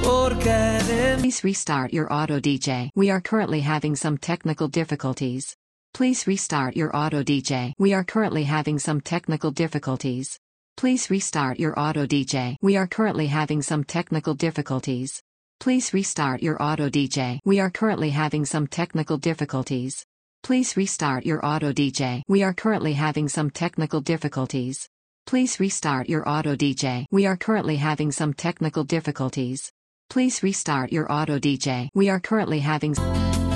Please restart your auto DJ. We are currently having some technical difficulties. Please restart your auto DJ. We are currently having some technical difficulties. Please restart your auto DJ. We are currently having some technical difficulties. Please restart your auto DJ. We are currently having some technical difficulties. Please restart your auto DJ. We are currently having some technical difficulties. Please restart your auto DJ. We are currently having some technical difficulties. Please restart your auto DJ. We are currently having